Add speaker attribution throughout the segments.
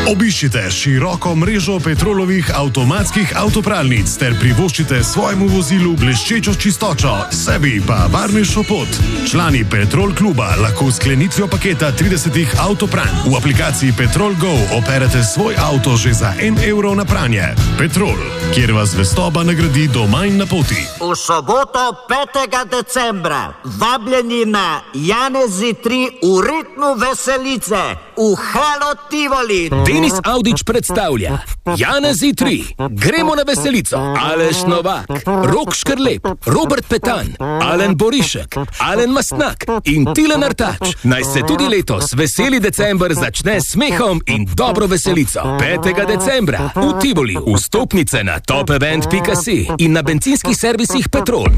Speaker 1: Obiščite široko mrežo Petrolovih avtomatskih avtopralnic ter privoščite svojemu vozilu bleščečo čistočo, sebi pa varnejšo pot. Člani Petrol kluba lahko s sklenitvijo paketa 30 avtopranj v aplikaciji Petrol Go operete svoj avto že za 1 evro na pranje. Petrol, kjer vas zvestoba nagradi doma in na poti.
Speaker 2: V soboto 5. decembra vabljeni na Janezi 3 v ritmu veselice v Halo Tivoli.
Speaker 3: Denis Audić predstavlja Janezi 3, gremo na veselico. Aleš Novak, Rok Škrlep, Robert Petan, Alen Borišek, Alen Mastnak in Tilen Artač. Naj se tudi letos veseli december začne s smehom in dobro veselico. 5. decembra v Tivoli. Vstopnice na topevent.si in na bencinskih servisih Petrol.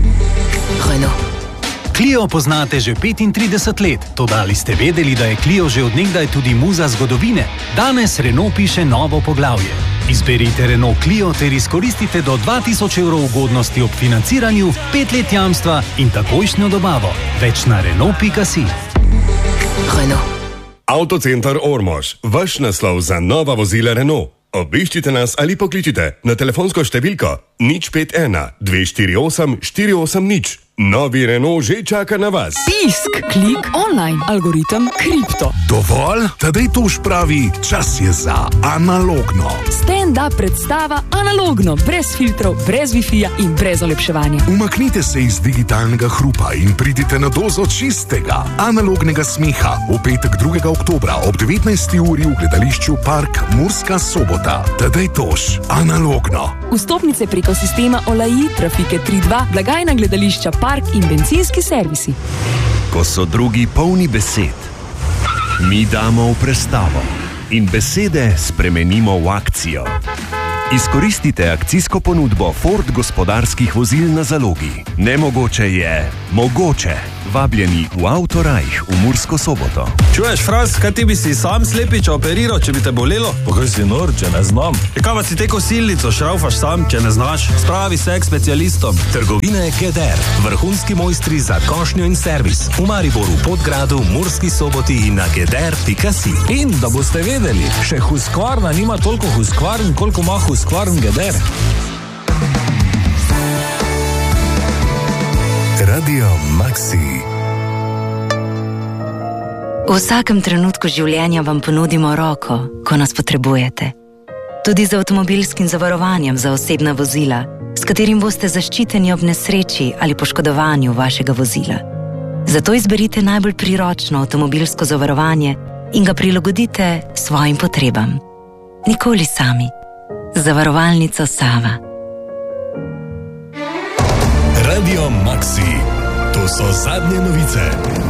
Speaker 4: Clio poznate že 35 let, toda ali ste vedeli, da je Clio že od nekdaj tudi muza zgodovine? Danes Renault piše novo poglavje. Izberite Renault Clio ter izkoristite do 2000 evrov ugodnosti ob financiranju, 5 let jamstva in takojšnjo dobavo. Več na Renault.si.
Speaker 5: Avtocenter Ormož, vaš naslov za nova vozila Renault. Obiščite nas ali pokličite na telefonsko številko 051 248 480. Novi Renault že čaka na vas.
Speaker 6: Pisk, klik, online, algoritem, kripto.
Speaker 1: Dovolj? Tadej Toš pravi, čas je za analogno.
Speaker 6: Stand-up predstava analogno, brez filtrov, brez Wi-Fi-ja in brez olepševanja.
Speaker 1: Umaknite se iz digitalnega hrupa in pridite na dozo čistega, analognega smeha v petek 2. oktobra ob 19. uri v gledališču Park Murska Sobota. Tadej Toš, analogno.
Speaker 6: Vstopnice preko sistema Olaji, Trafike 3.2, blagajna gledališča Park in bencinski servisi.
Speaker 7: Ko so drugi polni besed, mi damo v prestavo in besede spremenimo v akcijo. Izkoristite akcijsko ponudbo Ford gospodarskih vozil na zalogi. Nemogoče je mogoče. Vabljeni v Autorajh v Mursko Soboto.
Speaker 8: Čuješ, Fras, kaj ti bi si sam slepiča operiral, če bi te bolelo? Pa kaj si nor, če ne znam? Kaj pa si te kosilnico šraufaš sam, če ne znaš? Spravi se k specialistom.
Speaker 9: Trgovine GDR, vrhunski mojstri za košnjo in servis. V Mariboru, Podgradu, Murski Soboti in na gdr.si.
Speaker 8: In da boste vedeli, še Husqvarna nima toliko Husqvarn, koliko ima Husqvarn GDR.
Speaker 1: Radio Maxi.
Speaker 10: V vsakem trenutku življenja vam ponudimo roko, ko nas potrebujete. Tudi z avtomobilskim zavarovanjem za osebna vozila, s katerim boste zaščiteni ob nesreči ali poškodovanju vašega vozila. Zato izberite najbolj priročno avtomobilsko zavarovanje in ga prilagodite svojim potrebam. Nikoli sami. Zavarovalnica Sava.
Speaker 1: Radio Maxi. To so zadnje novice.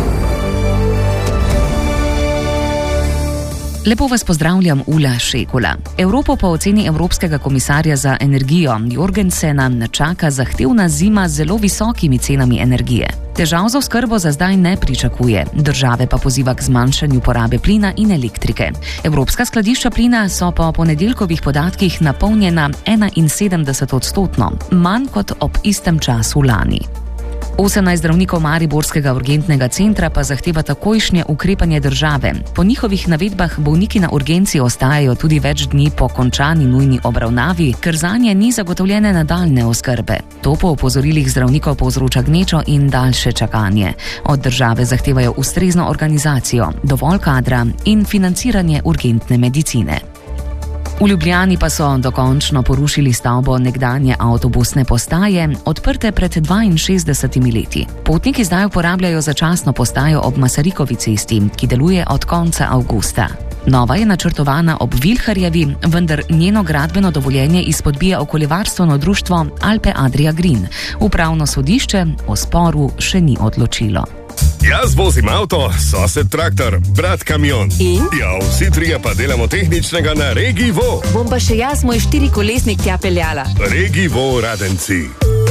Speaker 11: Lepo vas pozdravljam, Ula Šekula. Evropo po oceni Evropskega komisarja za energijo Jorgensena čaka zahtevna zima z zelo visokimi cenami energije. Težav za oskrbo za zdaj ne pričakuje, države pa poziva k zmanjšanju porabe plina in elektrike. Evropska skladišča plina so po ponedeljkovih podatkih napolnjena 71%, manj kot ob istem času lani. 18 zdravnikov mariborskega urgentnega centra pa zahteva takojšnje ukrepanje države. Po njihovih navedbah bolniki na urgenci ostajajo tudi več dni po končani nujni obravnavi, ker zanje ni zagotovljene nadaljne oskrbe. To po opozorilih zdravnikov povzroča gnečo in daljše čakanje. Od države zahtevajo ustrezno organizacijo, dovolj kadra in financiranje urgentne medicine. V Ljubljani pa so dokončno porušili stavbo nekdanje avtobusne postaje, odprte pred 62 leti. Potniki zdaj uporabljajo začasno postajo ob Masarikovi cesti, ki deluje od konca avgusta. Nova je načrtovana ob Vilharjevi, vendar njeno gradbeno dovoljenje izpodbija okoljevarstveno društvo Alpe Adria Green. Upravno sodišče o sporu še ni odločilo.
Speaker 5: Jaz vozim avto, sosed traktor, brat kamion.
Speaker 12: In?
Speaker 5: Ja, vsi trije pa delamo tehničnega na Regi Vo.
Speaker 12: Bom pa še jaz moj 4-kolesnik tja peljala.
Speaker 5: Regi Vo Radenci.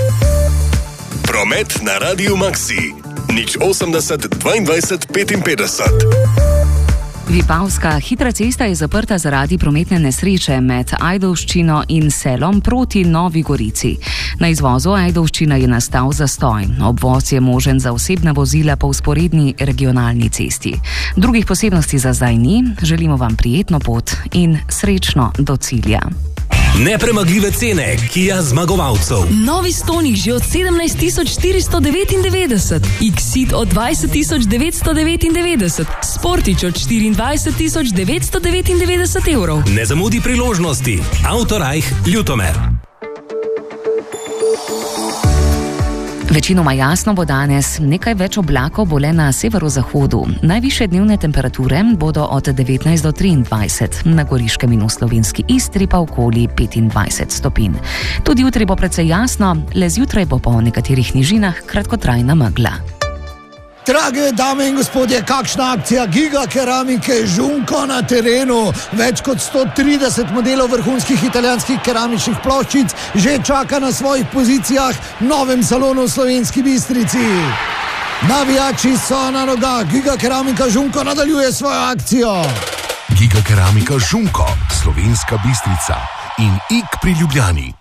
Speaker 1: Promet na Radio Maxi. 080 22 55.
Speaker 11: Vipavska hitra cesta je zaprta zaradi prometne nesreče med Ajdovščino in Selom proti Novi Gorici. Na izvozu Ajdovščina je nastal zastoj. Obvoz je možen za osebna vozila po vzporedni regionalni cesti. Drugih posebnosti za zdaj ni. Želimo vam prijetno pot in srečno do cilja.
Speaker 9: Nepremagljive cene Kia zmagovalcev.
Speaker 6: Novi Stonic že od 17.499, Exit od 20.999, Sportič od 24.999 evrov.
Speaker 9: Ne zamudi priložnosti. Autorajh Ljutomer.
Speaker 11: Večinoma jasno bo danes, nekaj več oblakov bo le na severozahodu. Najvišje dnevne temperature bodo od 19 do 23, na Goriškem in v slovenski Istri pa okoli 25 stopinj. Tudi jutri bo precej jasno, le zjutraj bo po nekaterih nižinah kratkotrajna megla.
Speaker 13: Drage dame in gospodje, kakšna akcija Giga Keramike Žunko na terenu. Več kot 130 modelov vrhunskih italijanskih keramičnih ploščic že čaka na svojih pozicijah v novem salonu v Slovenski Bistrici. Navijači so na nogah, Giga Keramika Žunko nadaljuje svojo akcijo.
Speaker 1: Giga Keramika Žunko, Slovenska Bistrica in Ik pri Ljubljani.